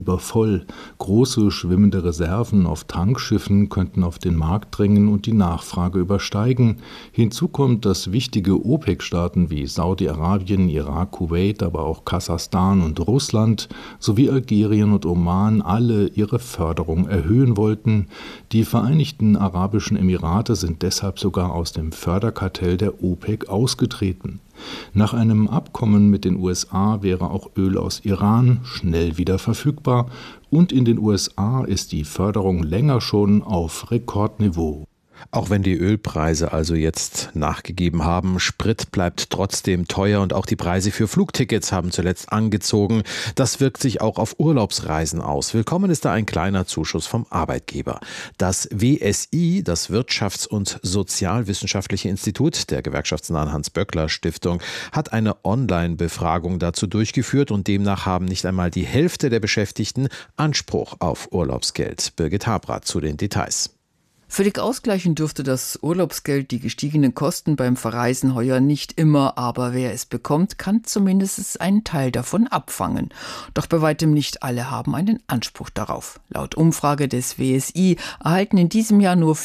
übervoll. Große schwimmende Reserven auf Tankschiffen könnten auf den Markt drängen und die Nachfrage übersteigen. Hinzu kommt, dass wichtige OPEC-Staaten wie Saudi-Arabien, Irak, Kuwait, aber auch Kasachstan und Russland sowie Algerien und Oman alle ihre Förderung erhöhen wollten. Die Vereinigten Arabischen Emirate sind deshalb sogar aus dem Förderkartell der OPEC ausgetreten. Nach einem Abkommen mit den USA wäre auch Öl aus Iran schnell wieder verfügbar und in den USA ist die Förderung länger schon auf Rekordniveau. Auch wenn die Ölpreise also jetzt nachgegeben haben, Sprit bleibt trotzdem teuer und auch die Preise für Flugtickets haben zuletzt angezogen. Das wirkt sich auch auf Urlaubsreisen aus. Willkommen ist da ein kleiner Zuschuss vom Arbeitgeber. Das WSI, das Wirtschafts- und Sozialwissenschaftliche Institut der gewerkschaftsnahen Hans-Böckler-Stiftung, hat eine Online-Befragung dazu durchgeführt und demnach haben nicht einmal die Hälfte der Beschäftigten Anspruch auf Urlaubsgeld. Birgit Habrath zu den Details. Völlig ausgleichen dürfte das Urlaubsgeld die gestiegenen Kosten beim Verreisen heuer nicht immer, aber wer es bekommt, kann zumindest einen Teil davon abfangen. Doch bei weitem nicht alle haben einen Anspruch darauf. Laut Umfrage des WSI erhalten in diesem Jahr nur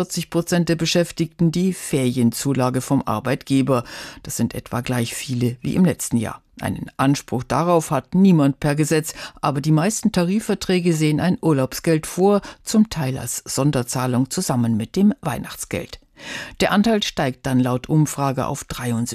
44% der Beschäftigten die Ferienzulage vom Arbeitgeber. Das sind etwa gleich viele wie im letzten Jahr. Einen Anspruch darauf hat niemand per Gesetz, aber die meisten Tarifverträge sehen ein Urlaubsgeld vor, zum Teil als Sonderzahlung zusammen mit dem Weihnachtsgeld. Der Anteil steigt dann laut Umfrage auf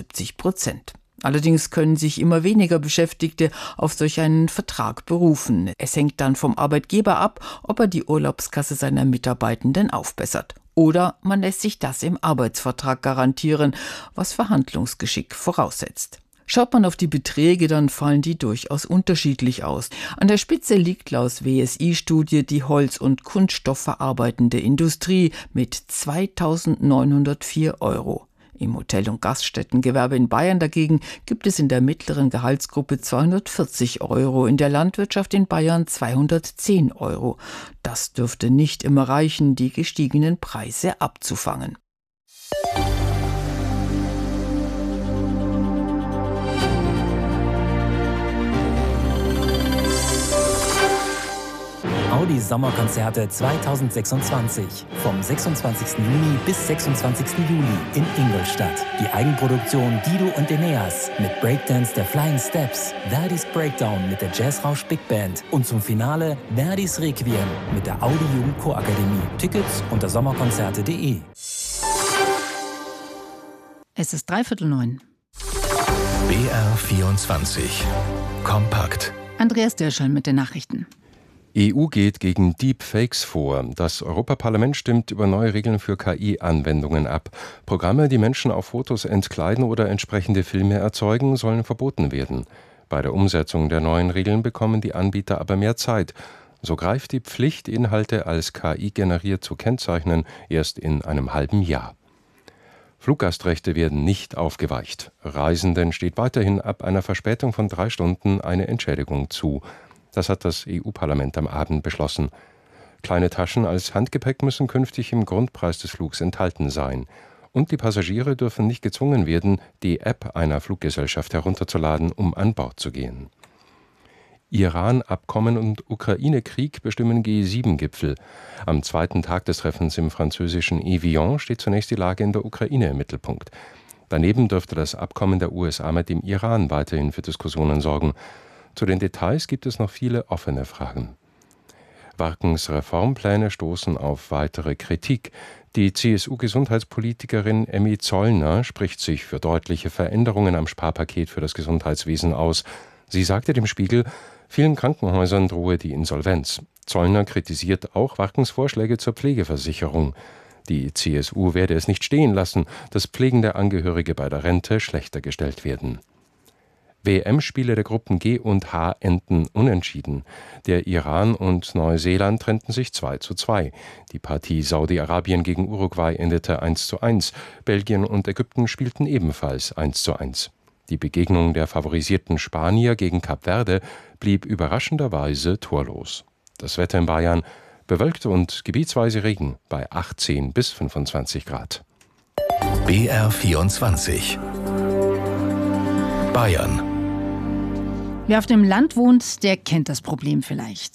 73%. Allerdings können sich immer weniger Beschäftigte auf solch einen Vertrag berufen. Es hängt dann vom Arbeitgeber ab, ob er die Urlaubskasse seiner Mitarbeitenden aufbessert. Oder man lässt sich das im Arbeitsvertrag garantieren, was Verhandlungsgeschick voraussetzt. Schaut man auf die Beträge, dann fallen die durchaus unterschiedlich aus. An der Spitze liegt laut WSI-Studie die Holz- und kunststoffverarbeitende Industrie mit 2.904 €. Im Hotel- und Gaststättengewerbe in Bayern dagegen gibt es in der mittleren Gehaltsgruppe 240 €, in der Landwirtschaft in Bayern 210 €. Das dürfte nicht immer reichen, die gestiegenen Preise abzufangen. Audi Sommerkonzerte 2026. Vom 26. Juni bis 26. Juli in Ingolstadt. Die Eigenproduktion Guido und Eneas mit Breakdance der Flying Steps, Verdis Breakdown mit der Jazzrausch Big Band und zum Finale Verdis Requiem mit der Audi Jugend Chorakademie. Tickets unter sommerkonzerte.de. Es ist 8:45. BR24 Kompakt. Andreas Dirschel mit den Nachrichten. EU geht gegen Deepfakes vor. Das Europaparlament stimmt über neue Regeln für KI-Anwendungen ab. Programme, die Menschen auf Fotos entkleiden oder entsprechende Filme erzeugen, sollen verboten werden. Bei der Umsetzung der neuen Regeln bekommen die Anbieter aber mehr Zeit. So greift die Pflicht, Inhalte als KI generiert zu kennzeichnen, erst in einem halben Jahr. Fluggastrechte werden nicht aufgeweicht. Reisenden steht weiterhin ab einer Verspätung von 3 Stunden eine Entschädigung zu. Das hat das EU-Parlament am Abend beschlossen. Kleine Taschen als Handgepäck müssen künftig im Grundpreis des Flugs enthalten sein. Und die Passagiere dürfen nicht gezwungen werden, die App einer Fluggesellschaft herunterzuladen, um an Bord zu gehen. Iran-Abkommen und Ukraine-Krieg bestimmen G7-Gipfel. Am zweiten Tag des Treffens im französischen Evian steht zunächst die Lage in der Ukraine im Mittelpunkt. Daneben dürfte das Abkommen der USA mit dem Iran weiterhin für Diskussionen sorgen. Zu den Details gibt es noch viele offene Fragen. Warkens Reformpläne stoßen auf weitere Kritik. Die CSU-Gesundheitspolitikerin Emmy Zollner spricht sich für deutliche Veränderungen am Sparpaket für das Gesundheitswesen aus. Sie sagte dem Spiegel, vielen Krankenhäusern drohe die Insolvenz. Zollner kritisiert auch Warkens Vorschläge zur Pflegeversicherung. Die CSU werde es nicht stehen lassen, dass pflegende Angehörige bei der Rente schlechter gestellt werden. WM-Spiele der Gruppen G und H enden unentschieden. Der Iran und Neuseeland trennten sich 2:2. Die Partie Saudi-Arabien gegen Uruguay endete 1:1. Belgien und Ägypten spielten ebenfalls 1:1. Die Begegnung der favorisierten Spanier gegen Kap Verde blieb überraschenderweise torlos. Das Wetter in Bayern: bewölkt und gebietsweise Regen bei 18 bis 25 Grad. BR24 Bayern. Wer auf dem Land wohnt, der kennt das Problem vielleicht.